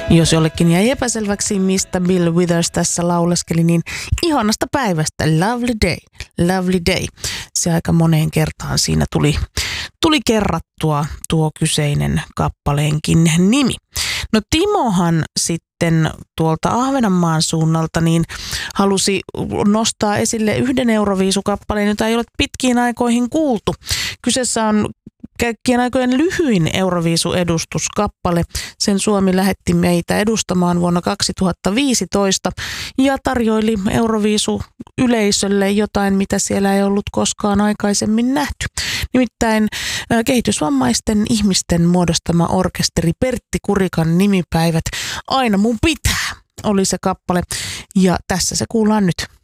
Jos jollekin jäi epäselväksi, mistä Bill Withers tässä lauleskeli, niin ihanasta päivästä, lovely day, lovely day. Se aika moneen kertaan siinä tuli kerrattua tuo kyseinen kappaleenkin nimi. No Timohan sitten tuolta Ahvenanmaan suunnalta niin halusi nostaa esille yhden Euroviisukappaleen, jota ei ole pitkiin aikoihin kuultu. Kyseessä on kaikkien aikojen lyhyin Euroviisu-edustuskappale. Sen Suomi lähetti meitä edustamaan vuonna 2015 ja tarjoili Euroviisu-yleisölle jotain, mitä siellä ei ollut koskaan aikaisemmin nähty. Nimittäin kehitysvammaisten ihmisten muodostama orkesteri Pertti Kurikan nimipäivät Aina mun pitää oli se kappale ja tässä se kuullaan nyt.